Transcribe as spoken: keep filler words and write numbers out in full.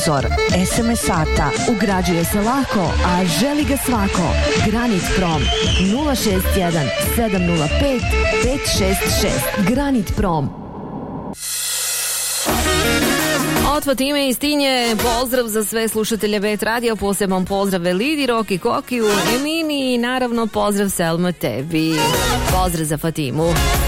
senzor es em es sata. Ugrađuje se lako, a želi ga svako. Granit Prom nula šest jedan sedam nula pet pet šest šest. Granit Prom. Od Fatime iz Tinje, pozdrav za sve slušatelje Bet Radio, poseban pozdrav Velidi, Roki, Kokiju, Emini i naravno pozdrav Selma tebi. Pozdrav za Fatimu.